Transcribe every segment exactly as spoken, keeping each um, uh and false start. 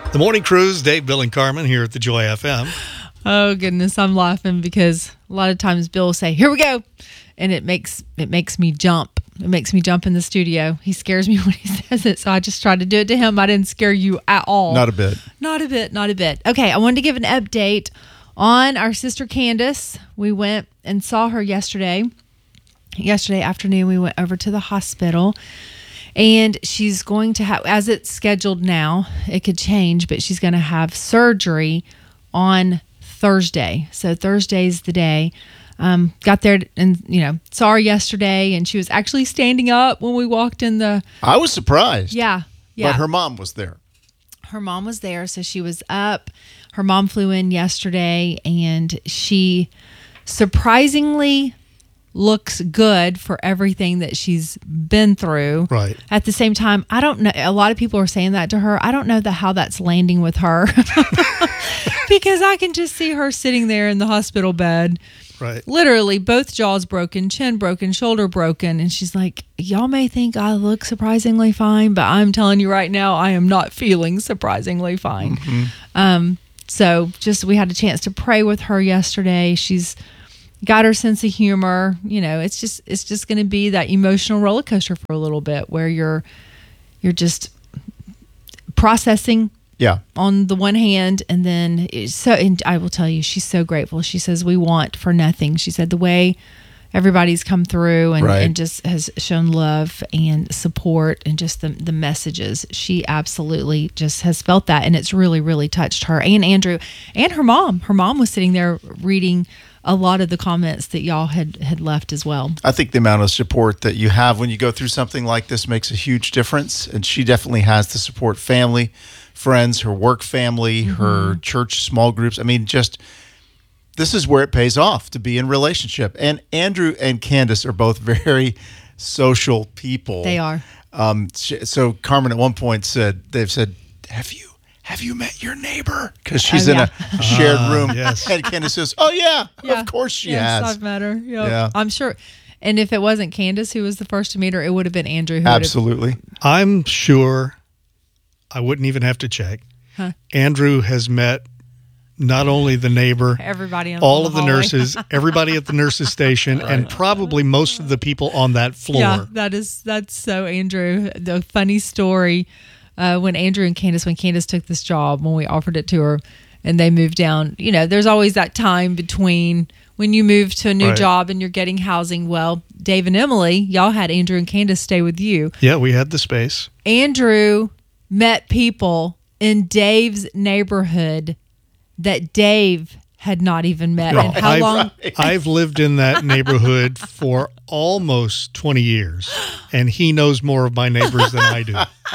The Morning Cruise, Dave, Bill, and Carmen here at the Joy F M. Oh, goodness, I'm laughing because a lot of times Bill will say, here we go, and it makes it makes me jump. It makes me jump in the studio. He scares me when he says it, so I just try to do it to him. I didn't scare you at all. Not a bit. Not a bit, not a bit. Okay, I wanted to give an update on our sister Candace. We went and saw her yesterday. Yesterday afternoon, we went over to the hospital. And she's going to have, as it's scheduled now, it could change, but she's going to have surgery on Thursday. So Thursday's the day. Um, got there and, you know, saw her yesterday, and she was actually standing up when we walked in the... I was surprised. Yeah, yeah. But her mom was there. Her mom was there, so she was up. Her mom flew in yesterday, and she surprisingly looks good for everything that she's been through. Right. At the same time, I don't know. A lot of people are saying that to her. I don't know the, how that's landing with her because I can just see her sitting there in the hospital bed. Right. Literally both jaws broken, chin broken, shoulder broken. And she's like, y'all may think I look surprisingly fine, but I'm telling you right now, I am not feeling surprisingly fine. Mm-hmm. Um, so just, we had a chance to pray with her yesterday. She's got her sense of humor. You know, it's just it's just going to be that emotional roller coaster for a little bit where you're you're just processing Yeah. on the one hand, and then it's so and I will tell you, she's so grateful. She says we want for nothing. She said the way everybody's come through and, Right. and just has shown love and support and just the the messages, she absolutely just has felt that, and it's really really touched her and Andrew and her mom. Her mom was sitting there reading a lot of the comments that y'all had, had left as well. I think the amount of support that you have when you go through something like this makes a huge difference. And she definitely has the support, family, friends, her work family, mm-hmm. her church, small groups. I mean, just this is where it pays off to be in relationship. And Andrew and Candace are both very social people. They are. Um, so Carmen at one point said, they've said, have you Have you met your neighbor? Because she's oh, in yeah. a shared Uh, room. yes. And Candace says, oh, yeah, Yeah. of course she yes, has. I've met her. Yep. Yeah. I'm sure. And if it wasn't Candace who was the first to meet her, it would have been Andrew. Who Absolutely. I'm sure I wouldn't even have to check. Huh. Andrew has met not only the neighbor, everybody in all the of the hallway. nurses, everybody at the nurses station, and probably most of the people on that floor. Yeah, that is that's so Andrew. The funny story uh, when Andrew and Candace, when Candace took this job, when we offered it to her, and they moved down. You know, there's always that time between when you move to a new Right. job and you're getting housing. Well, Dave and Emily, y'all had Andrew and Candace stay with you. Yeah, we had the space. Andrew met people in Dave's neighborhood that Dave had not even met. No, and how I've, long? I've lived in that neighborhood for almost twenty years, and he knows more of my neighbors than I do.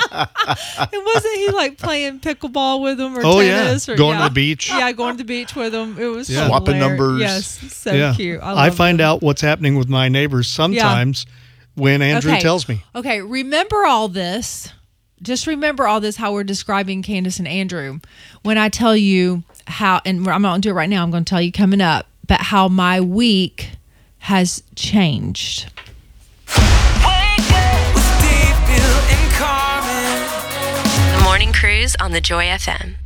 And wasn't he like playing pickleball with them or Oh, tennis? yeah. Or, Going yeah. to the beach. Yeah, going to the beach with them. It was Yeah. Swapping hilarious. numbers. Yes, so yeah. cute. I, I love find them. out what's happening with my neighbors sometimes when Andrew Okay. tells me. Okay, remember all this. Just remember all this, how we're describing Candace and Andrew. When I tell you how, and I'm not going to do it right now, I'm going to tell you coming up, but how my week has changed. The Morning Cruise on the Joy F M.